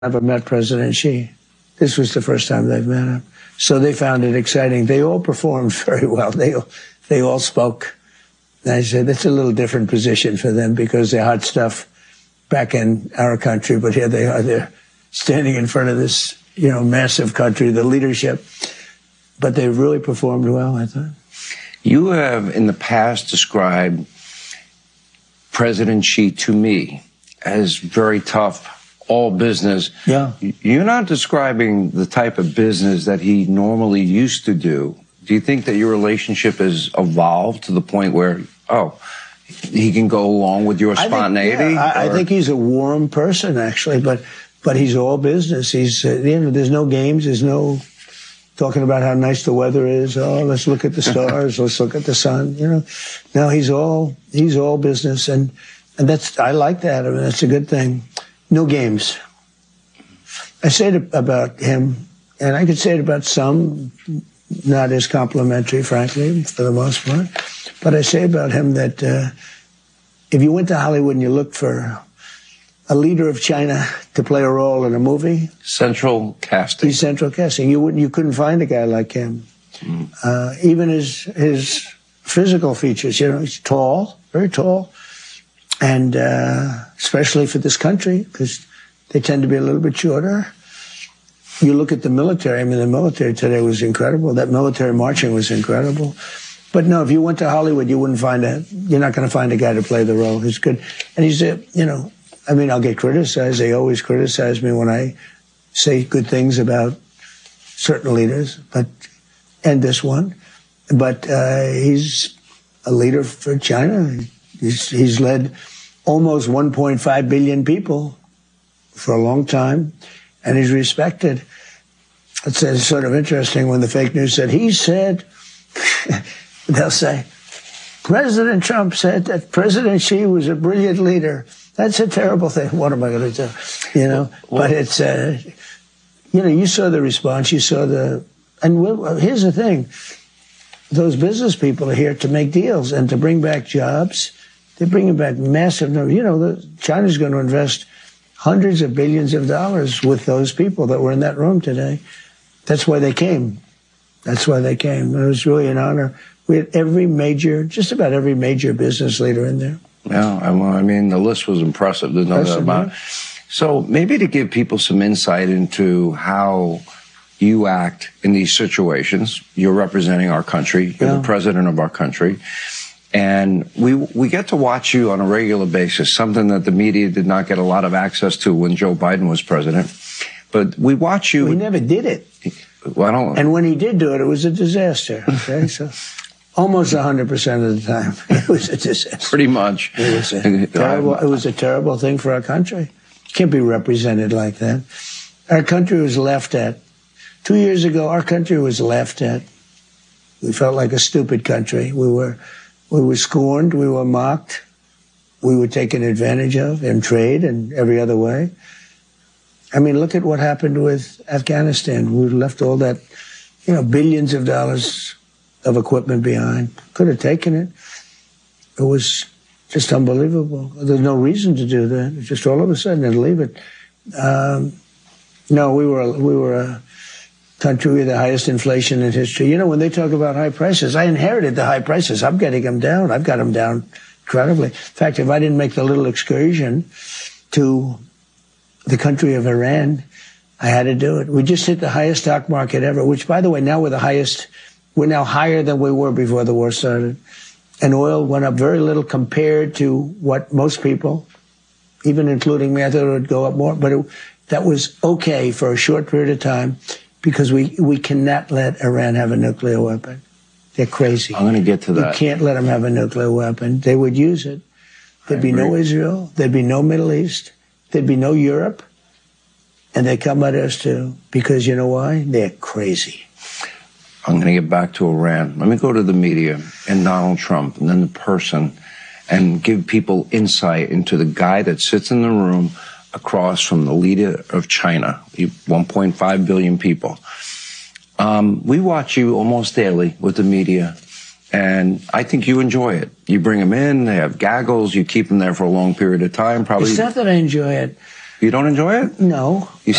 Never met President Xi. This was the first time they've met him. So they found it exciting. They all performed very well. They all spoke. And I said, that's a little different position for them because they're hot stuff back in our country. But here they are. They're standing in front of this, massive country, the leadership. But they really performed well, I thought. You have in the past described President Xi to me as very tough, all business. Yeah. You're not describing the type of business that he normally used to do. Do you think that your relationship has evolved to the point where, he can go along with your spontaneity? I think he's a warm person, actually, but he's all business. He's, there's no games. There's no talking about how nice the weather is. Oh, let's look at the stars. Let's look at the sun. No, he's all business. And I like that. I mean, that's a good thing. No games. I say it about him, and I could say it about some, not as complimentary, frankly, for the most part. But I say about him that if you went to Hollywood and you looked for a leader of China to play a role in a movie, central casting. He's central casting. You couldn't find a guy like him. Even his physical features. He's tall, very tall. And especially for this country, because they tend to be a little bit shorter. You look at the military. I mean, the military today was incredible. That military marching was incredible. But no, if you went to Hollywood, you're not going to find a guy to play the role. He's good. And he's, I'll get criticized. They always criticize me when I say good things about certain leaders, and this one. But he's a leader for China. He's led almost 1.5 billion people for a long time, and he's respected. It's sort of interesting when the fake news said, he said, they'll say, President Trump said that President Xi was a brilliant leader. That's a terrible thing. What am I going to do? But it's, you saw the response, and here's the thing. Those business people are here to make deals and to bring back jobs. They're bringing back massive numbers. China's going to invest hundreds of billions of dollars with those people that were in that room today. That's why they came. It was really an honor. We had just about every major business leader in there. Yeah, I mean, the list was impressive. There's no doubt about it. So maybe to give people some insight into how you act in these situations. You're representing our country. You're the president of our country. And we get to watch you on a regular basis, something that the media did not get a lot of access to when Joe Biden was president. But we watch you. He never did it. Well, and when he did do it, it was a disaster. Okay, so almost 100% of the time, it was a disaster. Pretty much. It was a terrible thing for our country. It can't be represented like that. Our country was laughed at. 2 years ago, our country was laughed at. We felt like a stupid country. We were scorned. We were mocked. We were taken advantage of in trade and every other way. I mean, look at what happened with Afghanistan. We left all that, billions of dollars of equipment behind. Could have taken it. It was just unbelievable. There's no reason to do that. Just all of a sudden and leave it. No, we were a country with the highest inflation in history. When they talk about high prices, I inherited the high prices. I'm getting them down. I've got them down incredibly. In fact, if I didn't make the little excursion to the country of Iran, I had to do it. We just hit the highest stock market ever, which, by the way, now we're now higher than we were before the war started. And oil went up very little compared to what most people, even including me, I thought it would go up more. But that was okay for a short period of time because we cannot let Iran have a nuclear weapon. They're crazy. I'm going to get to that. You can't let them have a nuclear weapon. They would use it. There'd be no Israel. There'd be no Middle East. There'd be no Europe. And they come at us too. Because you know why? They're crazy. I'm going to get back to Iran. Let me go to the media and Donald Trump and then the person and give people insight into the guy that sits in the room across from the leader of China, 1.5 billion people. We watch you almost daily with the media, and I think you enjoy it. You bring them in, they have gaggles, you keep them there for a long period of time, probably. It's not that I enjoy it. You don't enjoy it? No. You